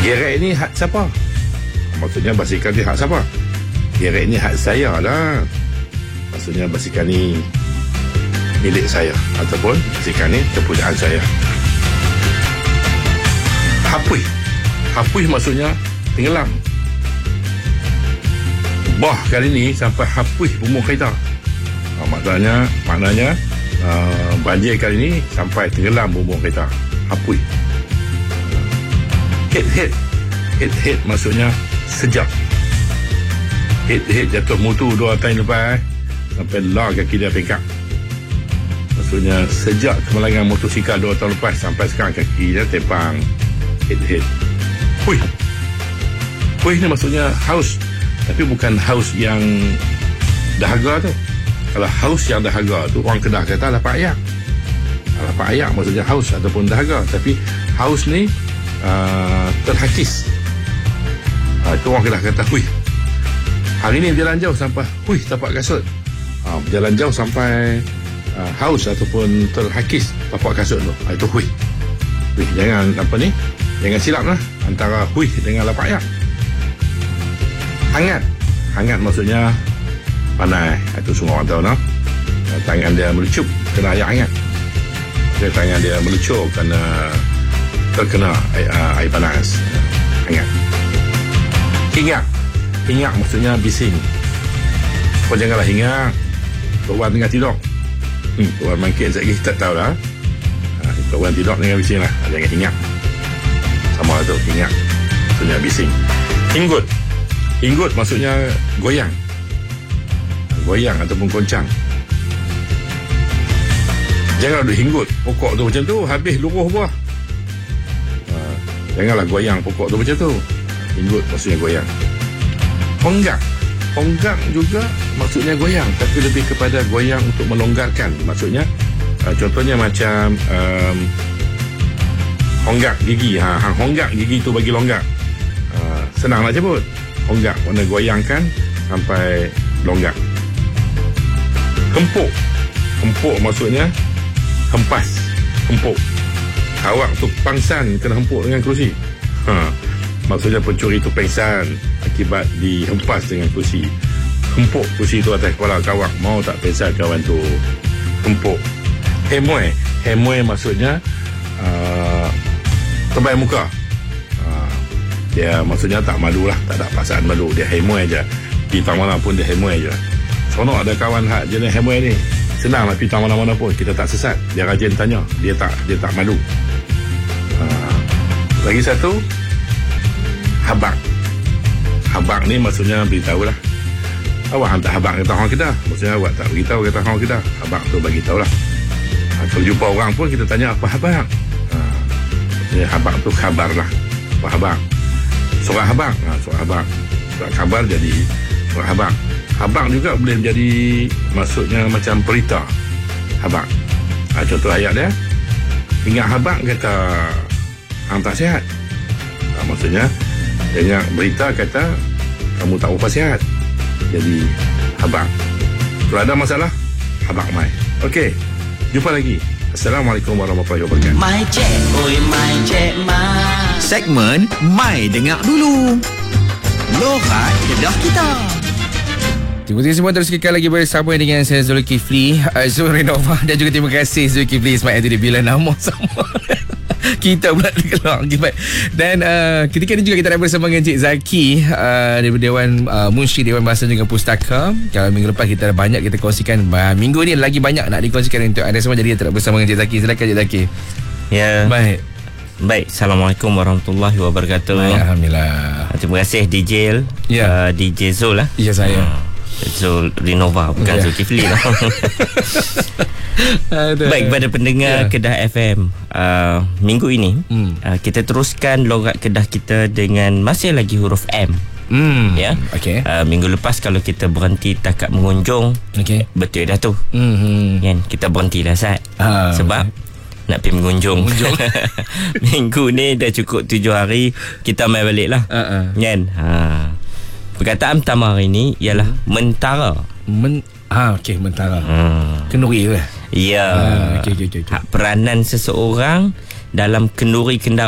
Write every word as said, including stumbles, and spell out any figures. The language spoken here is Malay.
Gerek ni hak siapa? Maksudnya basikal ni hak siapa? Gerek ni hak saya lah. Maksudnya basikal ni milik saya, ataupun basikal ni kepunyaan saya. Hapui. Hapui maksudnya tenggelam. Bah kali ni sampai hapui bumbu kereta. Ha, maknanya maknanya uh, banjir kali ni sampai tenggelam bumbu kereta. Hapui. Hit hit. Hit hit maksudnya sejak. Hit hit jatuh mutu dua tahun lepas eh. Sampai lah kaki dia pengkak. Maksudnya sejak kemalangan motosikal dua tahun lepas sampai sekarang kaki dia tepang. Hit hit. Hui. Hui ni maksudnya haus. Tapi bukan haus yang dahaga tu. Kalau haus yang dahaga tu, orang Kedah kata lapar ayak. Lapar ayak maksudnya haus ataupun dahaga. Tapi haus ni uh, terhakis. uh, Itu orang Kedah kata hui. Hari ni berjalan jauh sampai hui tapak kasut. uh, Berjalan jauh sampai uh, haus ataupun terhakis tapak kasut tu. uh, Itu hui. Hui, jangan apa ni, jangan silap lah antara hui dengan lapar ayak. Hangat. Hangat maksudnya panas. Itu semua orang tahu no? Tangan dia melucup kena air hangat. Okay, tangan dia melucup kerana terkena air, uh, air panas. Hangat. Hinggap. Hinggap maksudnya bising. Kau janganlah hinggap. Tok Wan tengah tidur. Hmm, Tok Wan mangkit sekejap lagi tak tahu lah. Ha, Tok Wan tidur dengan bising lah. Jangan hinggap. Sama tu hinggap. Maksudnya bising. Hinggut. Hinggut maksudnya goyang. Goyang ataupun goncang. Janganlah duk hinggut pokok tu macam tu, habis luruh buah. Ha, janganlah goyang pokok tu macam tu. Hinggut maksudnya goyang. Honggak. Honggak juga maksudnya goyang, tapi lebih kepada goyang untuk melonggarkan. Maksudnya uh, contohnya macam um, honggak gigi. Ha, hang honggak gigi tu bagi longgar. Uh, senang nak sebut. Honggak, mana goyangkan sampai longgar. Hempuk. Hempuk maksudnya hempas. Hempuk. Awak tu pangsan kena hempuk dengan kerusi. Ha, maksudnya pencuri tu pengsan akibat dihempas dengan kerusi. Hempuk kerusi tu atas kepala kawan. Mau tak pengsan kawan tu. Hempuk. Hemoi. Hemoi maksudnya uh, tebal muka. Dia maksudnya tak malu lah, tak ada perasaan malu. Dia hemoi aja. Pergi tang mana pun dia hemoi aja. Seronok ada kawan hak jenis hemoi ni. Senang lah pergi tang mana-mana pun, kita tak sesat. Dia rajin tanya, dia tak dia tak malu. Ha. Lagi satu, habak. Habak ni maksudnya beritahu lah. Awak hantar habak kata orang Kedah. Maksudnya awak tak beritahu kata orang Kedah. Habak tu bagi tahu lah. Ha, kalau jumpa orang pun kita tanya apa habak. Ha. Maksudnya habak tu khabar lah. Apa habak. Surat habang. Ha, surat habang. Surat khabar jadi surat habang. Habang juga boleh menjadi maksudnya macam berita. Habang. Ha, contoh ayat dia. Ingat habang kata hang tak sihat. Ha, maksudnya dengan berita kata kamu tak berapa sihat. Jadi habang. Kalau ada masalah, habang mai. Okey. Jumpa lagi. Assalamualaikum warahmatullahi wabarakatuh. My Cek, oi My Cek, My. Segmen Mai Dengar Dulu. Lorat Kedah Kita. Terima kasih semua, terus kekal lagi bersama dengan saya Zulkifli Zul Renova, dan juga terima kasih Zulkifli Ismail Adil bila nama sama kita pula tergelak akibat. Dan uh, ketika ini juga kita ada bersama dengan Cik Zaki uh, dari Dewan uh, Munshi Dewan Bahasa juga Pustaka. Kalau minggu lepas kita ada banyak kita kongsikan, uh, minggu ni lagi banyak nak dikongsikan untuk anda semua. Jadi kita ada bersama dengan Cik Zaki. Silakan Cik Zaki. Ya. Baik. Baik, Assalamualaikum warahmatullahi wabarakatuh. Baik, Alhamdulillah. Terima kasih D J Ya. uh, D J Zul lah. Ya, saya. Hmm. Zul Renova, bukan Ya. Zulkifli lah. Baik, kepada pendengar Ya. Kedah F M, uh, minggu ini Hmm. uh, kita teruskan logat Kedah kita dengan masih lagi huruf M. Hmm. Ya. Okey. Uh, minggu lepas kalau kita berhenti takat mengunjung, Okey. betul dah tu. Hmm. Kan, kita berhenti dah Sat. Ah, Sebab nak pergi mengunjung. Mengunjung. Minggu ni dah cukup tujuh hari, kita mai balik lah. Uh-uh. Kan? Ha. Perkataan pertama hari ni ialah hmm. mentara. Men ah okey, mentara. Hmm. Kenduri ke? Ya. Ah, okey okey okey. Hak peranan seseorang dalam kenduri kendaraan